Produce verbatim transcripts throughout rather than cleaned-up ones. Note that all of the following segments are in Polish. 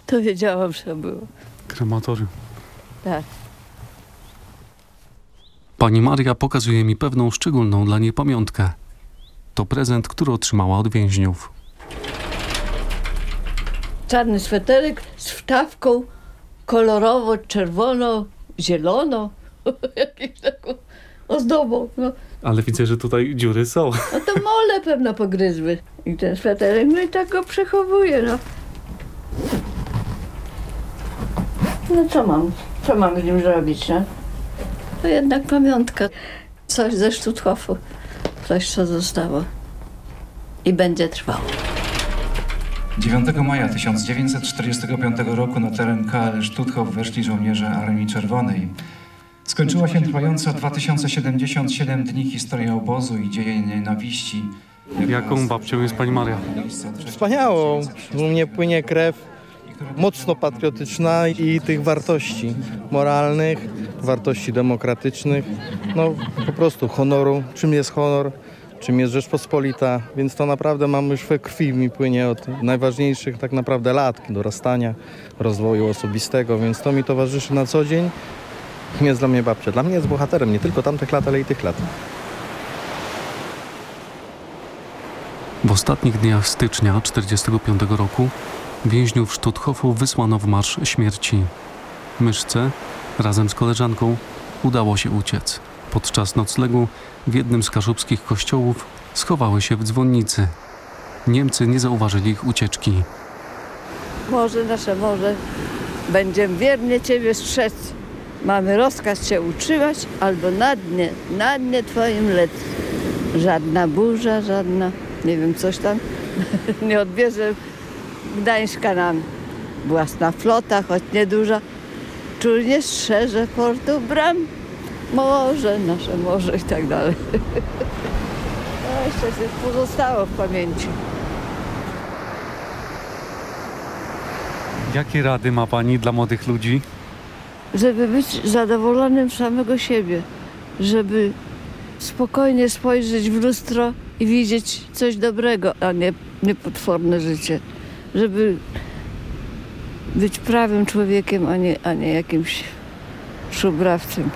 To wiedziałam, że było. Krematorium. Tak. Pani Maria pokazuje mi pewną szczególną dla niej pamiątkę. To prezent, który otrzymała od więźniów. Czarny sweterek z wtawką kolorowo-czerwono-zielono. Jakąś taką ozdobą. No. Ale widzę, że tutaj dziury są. No to mole pewno pogryzły. I ten sweterek, no i tak go przechowuję, no. No co mam? Co mam z nim zrobić, no? To jednak pamiątka. Coś ze Stutthofu. Coś, co zostało. I będzie trwało. dziewiątego maja tysiąc dziewięćset czterdziestego piątego roku na teren K L Stutthof weszli żołnierze Armii Czerwonej. Skończyła się trwająca dwa tysiące siedemdziesiąt siedem dni historia obozu i dzieje nienawiści. Jaką babcią jest pani Maria? Wspaniałą. U mnie płynie krew mocno patriotyczna i tych wartości moralnych, wartości demokratycznych, no po prostu honoru. Czym jest honor, czym jest Rzeczpospolita, więc to naprawdę mam już we krwi, mi płynie od najważniejszych tak naprawdę lat dorastania, rozwoju osobistego, więc to mi towarzyszy na co dzień. Nie jest dla mnie babcia. Dla mnie jest bohaterem nie tylko tamtych lat, ale i tych lat. W ostatnich dniach stycznia tysiąc dziewięćset czterdziestego piątego roku więźniów Stutthofu wysłano w Marsz Śmierci. Myszce razem z koleżanką udało się uciec. Podczas noclegu w jednym z kaszubskich kościołów schowały się w dzwonnicy. Niemcy nie zauważyli ich ucieczki. Morze, nasze morze, będziemy wiernie Ciebie strzec. Mamy rozkaz Cię utrzymać, albo na dnie, na dnie Twoim lec. Żadna burza, żadna, nie wiem, coś tam nie odbierze Gdańska nam. Własna flota, choć nieduża, czujnie strzeże portu bram. Morze, nasze morze i tak dalej. No jeszcze się pozostało w pamięci. Jakie rady ma pani dla młodych ludzi? Żeby być zadowolonym z samego siebie, żeby spokojnie spojrzeć w lustro i widzieć coś dobrego, a nie, nie potworne życie. Żeby być prawym człowiekiem, a nie, a nie jakimś szubrawcem.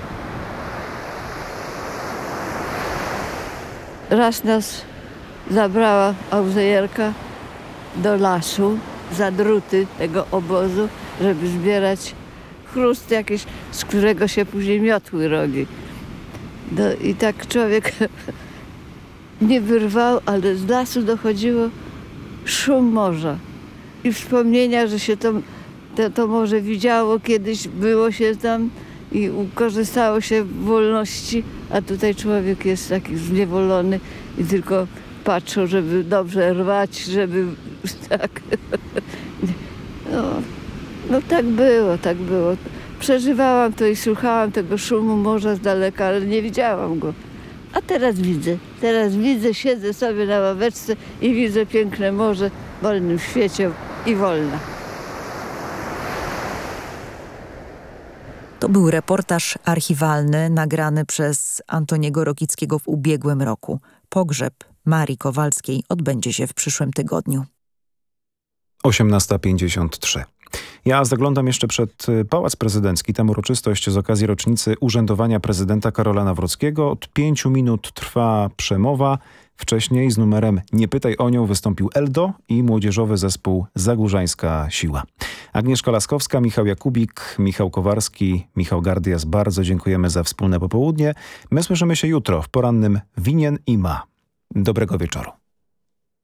Raz nas zabrała auzejerka do lasu za druty tego obozu, żeby zbierać chrust jakiś, z którego się później miotły robi. No i tak człowiek nie wyrwał, ale z lasu dochodziło szum morza i wspomnienia, że się to, to, to morze widziało, kiedyś było się tam i korzystało się w wolności, a tutaj człowiek jest taki zniewolony i tylko patrzą, żeby dobrze rwać, żeby tak. No, no tak było, tak było. Przeżywałam to i słuchałam tego szumu morza z daleka, ale nie widziałam go. A teraz widzę, teraz widzę, siedzę sobie na ławeczce i widzę piękne morze w wolnym świecie i wolna. To był reportaż archiwalny nagrany przez Antoniego Rokickiego w ubiegłym roku. Pogrzeb Marii Kowalskiej odbędzie się w przyszłym tygodniu. osiemnasta pięćdziesiąt trzy. Ja zaglądam jeszcze przed Pałac Prezydencki. Tam uroczystość z okazji rocznicy urzędowania prezydenta Karola Nawrockiego. Od pięciu minut trwa przemowa. Wcześniej z numerem Nie pytaj o nią wystąpił Eldo i młodzieżowy zespół Zagórzańska Siła. Agnieszka Laskowska, Michał Jakubik, Michał Kowarski, Michał Gardias. Bardzo dziękujemy za wspólne popołudnie. My słyszymy się jutro w porannym Winien i Ma. Dobrego wieczoru.